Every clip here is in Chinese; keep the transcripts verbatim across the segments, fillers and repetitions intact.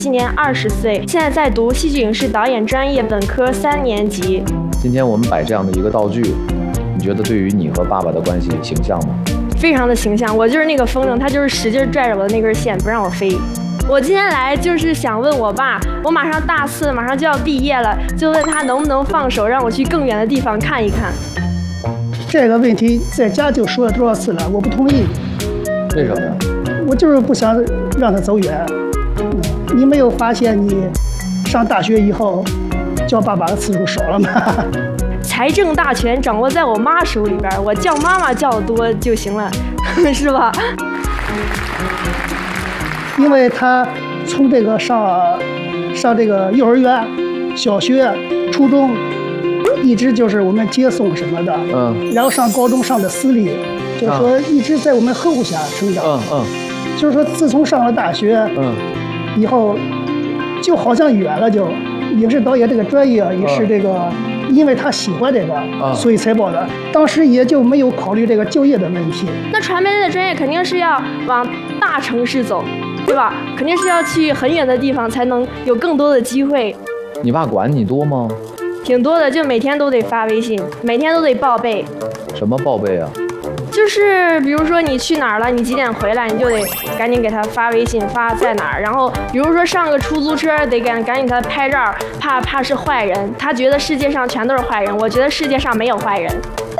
今年二十岁，现在在读戏剧影视导演专业本科三年级。 今天我们摆这样的一个道具，你觉得对于你和爸爸的关系形象吗？ 非常的形象，我就是那个风筝，他就是使劲拽着我的那根线，不让我飞。我今天来就是想问我爸，我马上大四，马上就要毕业了，就问他能不能放手，让我去更远的地方看一看。 这个问题在家就说了多少次了，我不同意。 为什么呀？ 我就是不想让他走远。你没有发现你上大学以后叫爸爸的次数少了吗？ 财政大权掌握在我妈手里边，我叫妈妈叫得多就行了，是吧？ 因为他从这个上上这个幼儿园、小学、初中，一直就是我们接送什么的，嗯，然后上高中上的私立，就是说一直在我们呵护下成长，嗯嗯，就是说自从上了大学，嗯，以后就好像远了就，影视导演这个专业也是这个。因为他喜欢这个，啊、所以才报的。当时也就没有考虑这个就业的问题。 那传媒类的专业肯定是要往大城市走，对吧？肯定是要去很远的地方才能有更多的机会。 你爸管你多吗？ 挺多的，就每天都得发微信，每天都得报备。 什么报备啊？ 就是比如说你去哪儿了，你几点回来，你就得赶紧给他发微信，发在哪儿。然后比如说上个出租车，得赶赶紧给他拍照，怕怕是坏人。他觉得世界上全都是坏人，我觉得世界上没有坏人。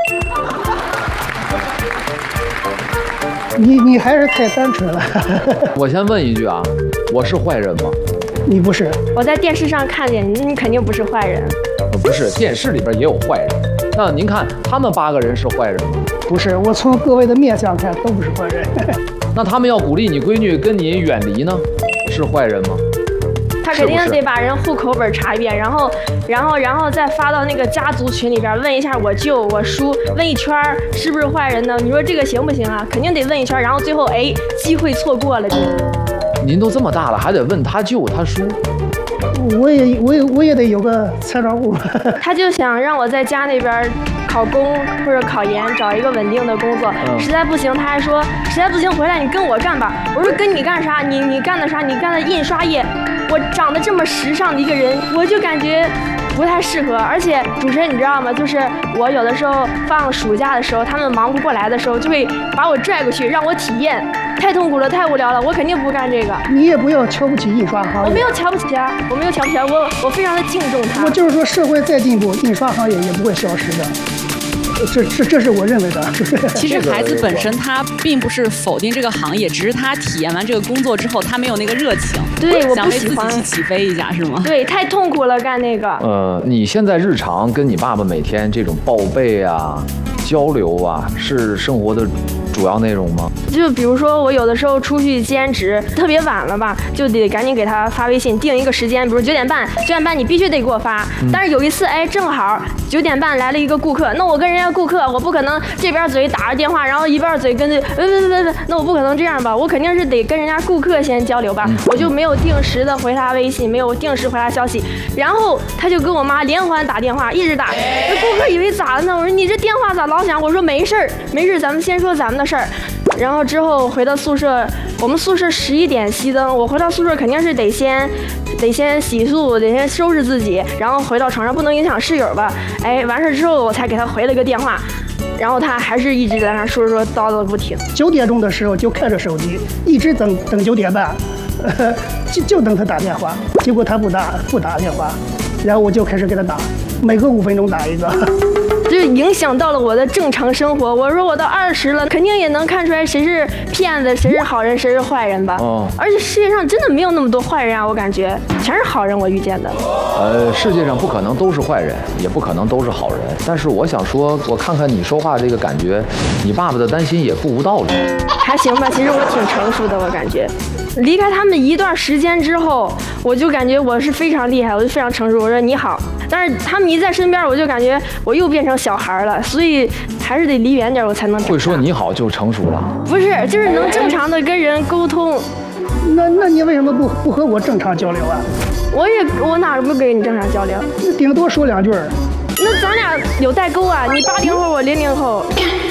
你你还是太单纯了。 我先问一句啊，我是坏人吗？ 你不是。 我在电视上看见你，你肯定不是坏人。 不是，电视里边也有坏人。那您看他们八个人是坏人吗？ 不是，我从各位的面相看都不是坏人。 那他们要鼓励你闺女跟你远离呢，是坏人吗？ 他肯定得把人户口本查一遍，然后，然后，然后再发到那个家族群里边，问一下我舅、我叔，问一圈是不是坏人呢？你说这个行不行啊？肯定得问一圈，然后最后哎，机会错过了就。 您都这么大了，还得问他舅、他叔？ 我也，我也，我也得有个参照物。 他就想让我在家那边考公或者考研，找一个稳定的工作。嗯、实在不行，他还说实在不行回来你跟我干吧。我说跟你干啥？你你干的啥？你干的印刷业。我长得这么时尚的一个人，我就感觉不太适合。而且主持人你知道吗？就是我有的时候放暑假的时候，他们忙不过来的时候，就会把我拽过去让我体验。太痛苦了，太无聊了，我肯定不干这个。 你也不要瞧不起印刷行业。 我没有瞧不起啊，我没有瞧不起啊，我我非常的敬重他。 我就是说，社会再进步，印刷行业也不会消失的。这这这是我认为的。 其实孩子本身他并不是否定这个行业，只是他体验完这个工作之后，他没有那个热情。 对，我想为自己去起飞一下，是吗？ 对，太痛苦了，干那个。 呃，你现在日常跟你爸爸每天这种报备啊、交流啊，是生活的主要内容吗？ 就比如说我有的时候出去兼职，特别晚了吧，就得赶紧给他发微信，定一个时间，比如九点半，九点半你必须得给我发。嗯、但是有一次，哎，正好九点半来了一个顾客，那我跟人家顾客，我不可能这边嘴打着电话，然后一边嘴跟着，喂喂喂喂，那我不可能这样吧？我肯定是得跟人家顾客先交流吧，嗯、我就没有定时的回他微信，没有定时回他消息，然后他就跟我妈连环打电话，一直打，那顾客以为咋了呢？我说你这电话咋老响？我说没事儿，没事，咱们先说咱们的事儿。然后之后回到宿舍，我们宿舍十一点熄灯，我回到宿舍肯定是得先，得先洗漱，得先收拾自己，然后回到床上不能影响室友吧。哎，完事之后我才给他回了个电话，然后他还是一直在那说说叨叨不停。 九点钟的时候就开着手机，一直等等九点半，呃、就就等他打电话，结果他不打不打电话，然后我就开始给他打，每隔五分钟打一个。 就影响到了我的正常生活。我说我到二十了，肯定也能看出来谁是骗子，谁是好人，谁是坏人吧。哦。而且世界上真的没有那么多坏人啊，我感觉全是好人，我遇见的。 呃，世界上不可能都是坏人，也不可能都是好人。但是我想说，我看看你说话这个感觉，你爸爸的担心也不无道理。 还行吧，其实我挺成熟的，我感觉。离开他们一段时间之后，我就感觉我是非常厉害，我就非常成熟。我说你好，但是他们一在身边，我就感觉我又变成小孩了，所以还是得离远点，我才能会说你好就成熟了。 不是，就是能正常的跟人沟通。 那那你为什么不不和我正常交流啊？ 我也我哪不跟你正常交流？ 你顶多说两句儿。 那咱俩有代沟啊！你八零后，我零零后。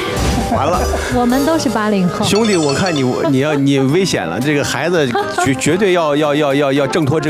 完了， 我们都是八零后。 兄弟，我看你你要你危险了，这个孩子绝绝对要要要要要挣脱这个。